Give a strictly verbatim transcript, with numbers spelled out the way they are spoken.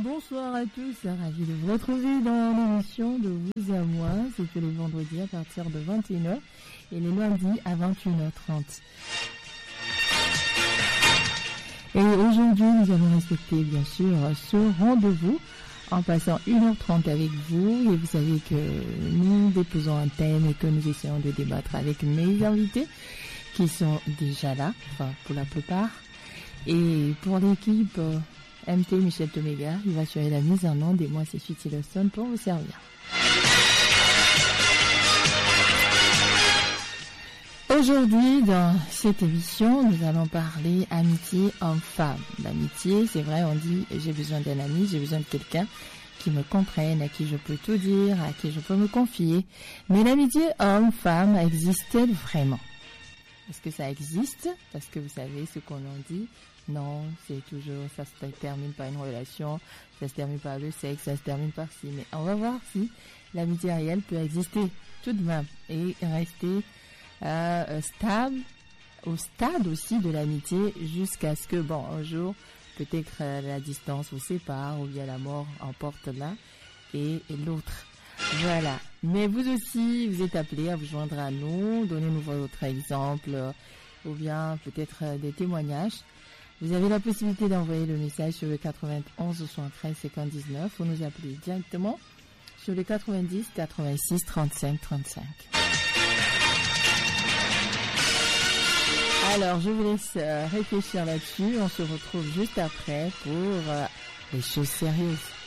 Bonsoir à tous, ravi de vous retrouver dans l'émission de Vous à Moi. C'est tous les vendredis à partir de vingt et une heures et les lundis à vingt et une heures trente. Et aujourd'hui, nous allons respecter bien sûr ce rendez-vous en passant une heure trente avec vous. Et vous savez que nous déposons un thème et que nous essayons de débattre avec mes invités qui sont déjà là, enfin pour la plupart. Et pour l'équipe M T Michel Toméga, il va assurer la mise en onde et moi c'est Sweetie Lawson pour vous servir. Aujourd'hui, dans cette émission, nous allons parler amitié homme-femme. L'amitié, c'est vrai, on dit j'ai besoin d'un ami, j'ai besoin de quelqu'un qui me comprenne, à qui je peux tout dire, à qui je peux me confier. Mais l'amitié homme-femme existe-t-elle vraiment? Est-ce que ça existe? Parce que vous savez ce qu'on en dit. Non, c'est toujours, ça se termine par une relation, ça se termine par le sexe, ça se termine par ci. Mais on va voir si l'amitié réelle peut exister tout de même et rester euh, stable, au stade aussi de l'amitié jusqu'à ce que, bon, un jour, peut-être euh, la distance vous sépare ou bien la mort emporte l'un et, et l'autre. Voilà. Mais vous aussi, vous êtes appelés à vous joindre à nous, donnez-nous votre exemple euh, ou bien peut-être euh, des témoignages. Vous avez la possibilité d'envoyer le message sur le quatre-vingt-onze soixante-treize cinquante-dix-neuf ou nous appeler directement sur le quatre-vingt-dix quatre-vingt-six trente-cinq trente-cinq. Alors, je vous laisse euh, réfléchir là-dessus. On se retrouve juste après pour euh, les choses sérieuses.